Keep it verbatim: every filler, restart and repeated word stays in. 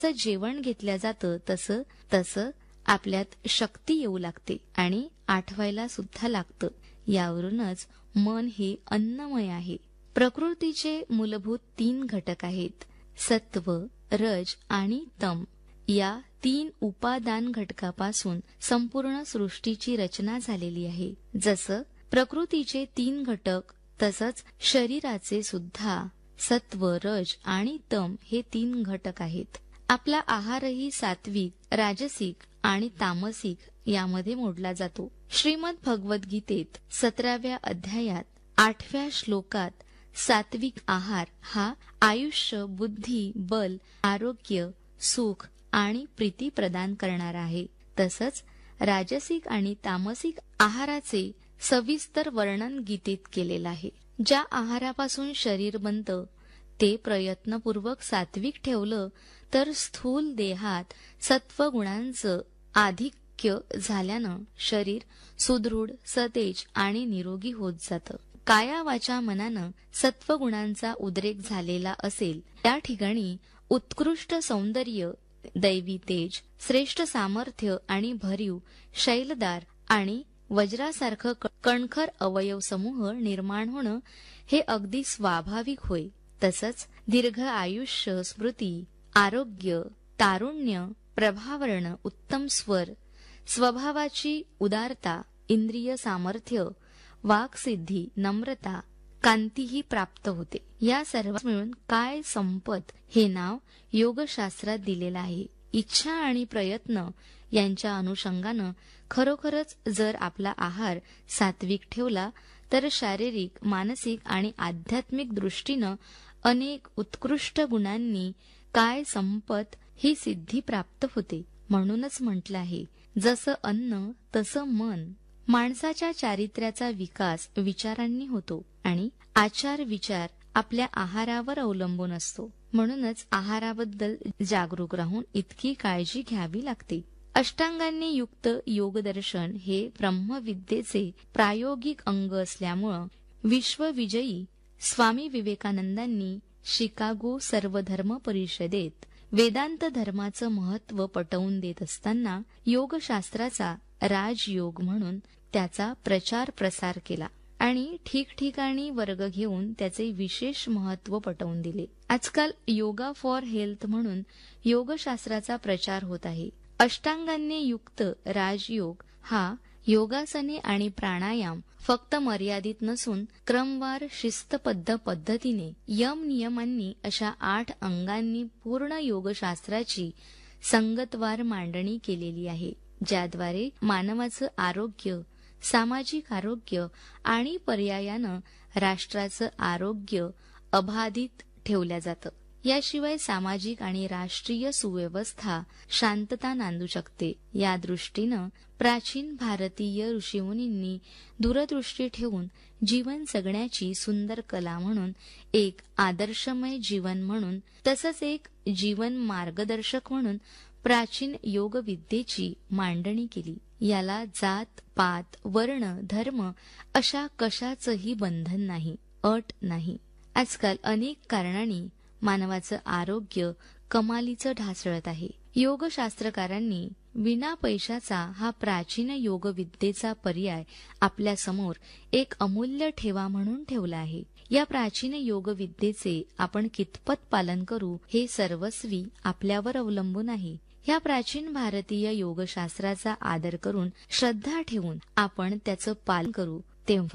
जसं जेवण घेतल्या जातं तसं तसं आपल्यात शक्ती येऊ लागते आणि आठवायला सुद्धा लागतं. यावरूनच मन हे अन्नमय आहे. प्रकृतीचे मूलभूत तीन घटक आहेत, सत्व, रज आणि तम. या तीन उपादान घटकापासून संपूर्ण सृष्टीची रचना झालेली आहे. जसं प्रकृतीचे तीन घटक तसंच शरीराचे सुद्धा सत्व, रज आणि तम हे तीन घटक आहेत. आपला आहारही सात्विक, राजसिक आणि तामसिक यामध्ये मोडला जातो. श्रीमद भगवद्गीतेत सतराव्या अध्यायात आठव्या श्लोकात सात्विक आहार हा आयुष्य, बुद्धी, बल, आरोग्य, सुख आणि प्रीती प्रदान करणारा आहे. तसंच राजसिक आणि तामसिक आहाराचे सविस्तर वर्णन गीतेत केलेलं आहे. ज्या आहारापासून शरीर बनतं ते प्रयत्नपूर्वक सात्विक ठेवलं तर स्थूल देहात सत्वगुणांचं आधिक्य झाल्यानं शरीर सुदृढ, सतेज आणि निरोगी होत जातं. काया वाचा मनानं सत्वगुणांचा उद्रेक झालेला असेल त्या ठिकाणी उत्कृष्ट सौंदर्य, दैवी तेज, श्रेष्ठ सामर्थ्य आणि भरीव, शैलदार आणि वज्रासारखं कणखर अवयव समूह निर्माण होणं हे अगदी स्वाभाविक होय. तसंच दीर्घ आयुष्य, स्मृती, आरोग्य, तारुण्य, प्रभावर्ण, उत्तम स्वर, स्वभावाची उदारता, इंद्रिय सामर्थ्य, वाक्सिद्धी, नम्रता, कांतीही प्राप्त होते. या सर्व मिळून काय संपत हे नाव योगशास्त्रात दिलेलं आहे. इच्छा आणि प्रयत्न यांच्या अनुषंगानं खरोखरच जर आपला आहार सात्विक ठेवला तर शारीरिक, मानसिक आणि आध्यात्मिक दृष्टीनं अनेक उत्कृष्ट गुणांनी काय संपत ही सिद्धी प्राप्त होते. म्हणूनच म्हटलं आहे, जसं अन्न तसं मन. माणसाच्या चारित्र्याचा विकास विचारांनी होतो आणि आचार विचार आपल्या आहारावर अवलंबून असतो. म्हणूनच आहाराबद्दल जागरूक राहून इतकी काळजी घ्यावी लागते. अष्टांगांनी युक्त योगदर्शन हे ब्रह्मविद्येचे प्रायोगिक अंग असल्यामुळं विश्वविजयी स्वामी विवेकानंदांनी शिकागो सर्वधर्म परिषदेत वेदांत धर्माचं महत्त्व पटवून देत असताना योगशास्त्राचा राजयोग म्हणून त्याचा प्रचार प्रसार केला आणि ठिकठिकाणी वर्ग घेऊन त्याचे विशेष महत्त्व पटवून दिले. आजकाल योगा फॉर हेल्थ म्हणून योगशास्त्राचा प्रचार होत आहे. अष्टांगांनी युक्त राजयोग हा योगासने आणि प्राणायाम फक्त मर्यादित नसून क्रमवार शिस्तबद्ध पद्धतीने यम नियमांनी अशा आठ अंगांनी पूर्ण योगशास्त्राची संगतवार मांडणी केलेली आहे, ज्याद्वारे मानवाचं आरोग्य, सामाजिक आरोग्य आणि पर्यायानं राष्ट्राचं आरोग्य अबाधित ठेवल्या जातं. याशिवाय सामाजिक आणि राष्ट्रीय सुव्यवस्था शांतता नांदू शकते. या दृष्टीनं प्राचीन भारतीय ऋषीमुनींनी दूरदृष्टी ठेवून जीवन जगण्याची सुंदर कला म्हणून, एक आदर्शमय जीवन म्हणून, तसंच एक जीवन मार्गदर्शक म्हणून प्राचीन योगविद्येची मांडणी केली. याला जात, पात, वर्ण, धर्म अशा कशाचंही बंधन नाही, अट नाही. आजकाल अनेक कारणांनी मानवाचं आरोग्य कमालीचं ढासळत आहे. योगशास्त्रकारांनी विना पैशाचा हा प्राचीन योगविद्येचा पर्याय आपल्या समोर एक अमूल्य ठेवा म्हणून ठेवला आहे. या प्राचीन योगविद्येचे आपण कितपत पालन करू हे सर्वस्वी आपल्यावर अवलंबून आहे. ह्या प्राचीन भारतीय योगशास्त्राचा आदर करून, श्रद्धा ठेवून आपण त्याचं पालन करू, तेव्हा